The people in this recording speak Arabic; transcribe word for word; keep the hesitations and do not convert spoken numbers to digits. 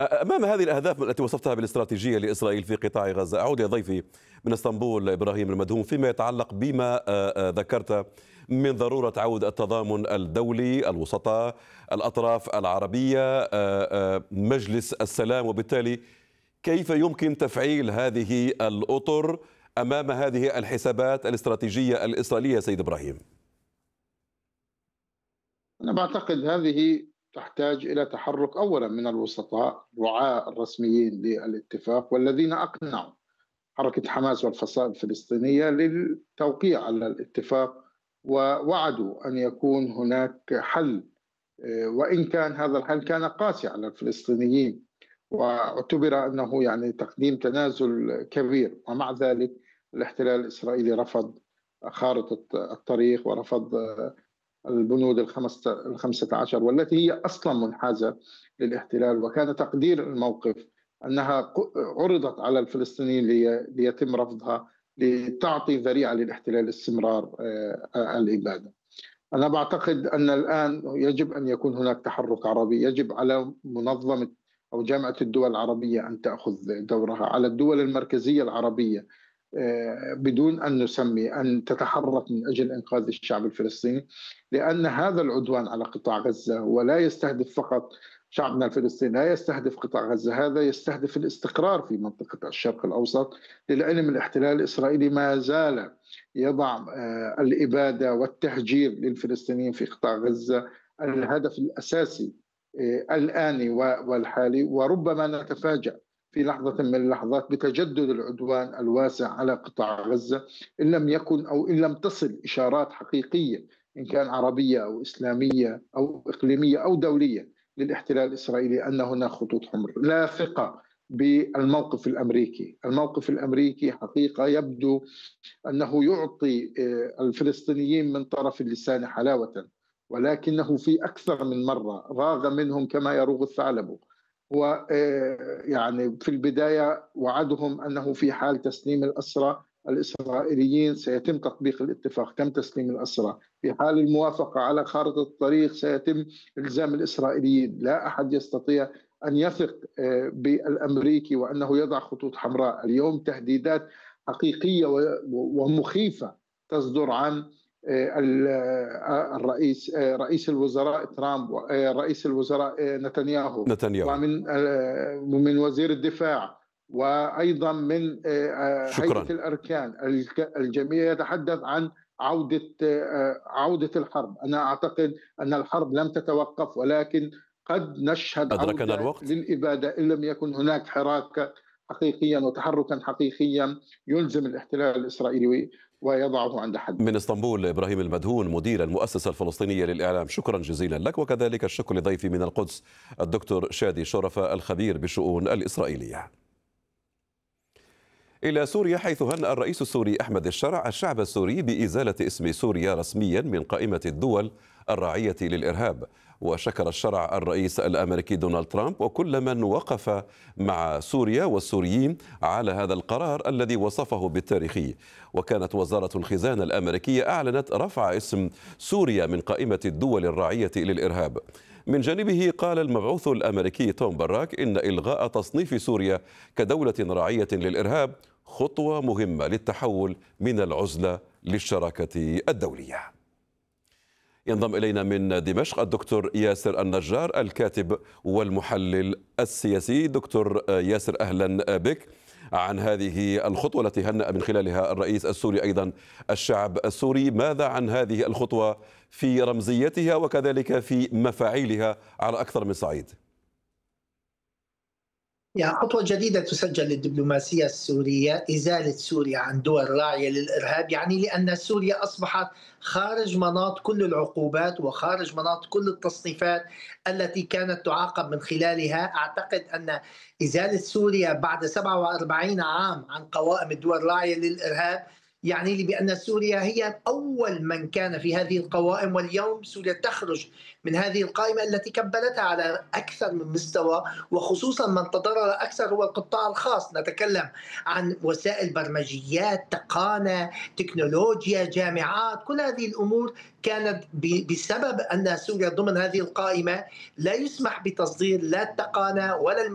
أمام هذه الأهداف التي وصفتها بالاستراتيجية لإسرائيل في قطاع غزة، أعود إلى ضيفي من اسطنبول إبراهيم المدهون فيما يتعلق بما ذكرت من ضرورة عودة التضامن الدولي، الوسطاء، الأطراف العربية، مجلس السلام، وبالتالي كيف يمكن تفعيل هذه الأطر أمام هذه الحسابات الاستراتيجية الإسرائيلية سيد إبراهيم؟ أنا بعتقد هذه تحتاج إلى تحرك أولا من الوسطاء رعاة الرسميين للاتفاق والذين أقنعوا حركة حماس والفصائل الفلسطينية للتوقيع على الاتفاق، ووعدوا أن يكون هناك حل، وإن كان هذا الحل كان قاسي على الفلسطينيين واعتبر أنه يعني تقديم تنازل كبير، ومع ذلك الاحتلال الإسرائيلي رفض خارطة الطريق ورفض البنود الخمسة عشر والتي هي أصلا منحازة للاحتلال، وكان تقدير الموقف أنها عرضت على الفلسطينيين ليتم رفضها لتعطي ذريعة للاحتلال استمرار الإبادة. أنا بعتقد أن الآن يجب أن يكون هناك تحرك عربي، يجب على منظمة أو جامعة الدول العربية أن تأخذ دورها، على الدول المركزية العربية بدون أن نسمي أن تتحرك من أجل إنقاذ الشعب الفلسطيني، لأن هذا العدوان على قطاع غزة ولا يستهدف فقط شعبنا الفلسطيني، لا يستهدف قطاع غزة، هذا يستهدف الاستقرار في منطقة الشرق الأوسط. للعلم الاحتلال الإسرائيلي ما زال يضع الإبادة والتهجير للفلسطينيين في قطاع غزة الهدف الأساسي الآني والحالي، وربما نتفاجأ في لحظة من اللحظات بتجدد العدوان الواسع على قطاع غزة إن لم يكن أو إن لم تصل إشارات حقيقية إن كان عربية أو إسلامية أو إقليمية أو دولية للاحتلال الإسرائيلي أن هناك خطوط حمر. لا ثقة بالموقف الأمريكي، الموقف الأمريكي حقيقة يبدو أنه يعطي الفلسطينيين من طرف اللسان حلاوة، ولكنه في أكثر من مرة راغ منهم كما يروغ الثعلب. ويعني في البداية وعدهم أنه في حال تسليم الأسرى الإسرائيليين سيتم تطبيق الاتفاق، تم تسليم الأسرى. في حال الموافقة على خارطة الطريق سيتم إلزام الإسرائيليين. لا أحد يستطيع أن يثق بالأمريكي وأنه يضع خطوط حمراء. اليوم تهديدات حقيقية ومخيفة تصدر عن الرئيس رئيس الوزراء ترامب ورئيس الوزراء نتنياهو, نتنياهو ومن ومن وزير الدفاع وأيضا من هيئة الأركان. الجميع يتحدث عن عودة عودة الحرب. أنا أعتقد أن الحرب لم تتوقف، ولكن قد نشهد أدركنا عودة الوقت للإبادة إن لم يكن هناك حراك حقيقيا وتحركا حقيقيا يلزم الاحتلال الإسرائيلي ويضعه عند حد. من اسطنبول إبراهيم المدهون مدير المؤسسة الفلسطينية للإعلام، شكرا جزيلا لك، وكذلك الشكر لضيفي من القدس الدكتور شادي شرفة الخبير بالشؤون الإسرائيلية. إلى سوريا، حيث هنأ الرئيس السوري أحمد الشرع الشعب السوري بإزالة اسم سوريا رسميا من قائمة الدول الراعية للإرهاب. وشكر الشرع الرئيس الأمريكي دونالد ترامب وكل من وقف مع سوريا والسوريين على هذا القرار الذي وصفه بالتاريخي. وكانت وزارة الخزانة الأمريكية أعلنت رفع اسم سوريا من قائمة الدول الراعية للإرهاب. من جانبه قال المبعوث الأمريكي توم باراك إن إلغاء تصنيف سوريا كدولة راعية للإرهاب خطوة مهمة للتحول من العزلة للشراكة الدولية. ينضم إلينا من دمشق الدكتور ياسر النجار الكاتب والمحلل السياسي. دكتور ياسر، أهلا بك. عن هذه الخطوة التي هنأ من خلالها الرئيس السوري أيضا الشعب السوري، ماذا عن هذه الخطوة في رمزيتها وكذلك في مفاعيلها على أكثر من صعيد؟ يعني خطوة جديدة تسجل للدبلوماسية السورية، إزالة سوريا عن دول راعية للإرهاب، يعني لأن سوريا أصبحت خارج مناط كل العقوبات وخارج مناط كل التصنيفات التي كانت تعاقب من خلالها. أعتقد أن إزالة سوريا بعد سبعة وأربعين عام عن قوائم الدول الراعية للإرهاب يعني بأن سوريا هي أول من كان في هذه القوائم، واليوم سوريا تخرج من هذه القائمة التي كبلتها على أكثر من مستوى، وخصوصا من تضرر أكثر هو القطاع الخاص. نتكلم عن وسائل برمجيات، تقانة، تكنولوجيا، جامعات، كل هذه الأمور كانت بسبب أن سوريا ضمن هذه القائمة لا يسمح بتصدير لا التقانة ولا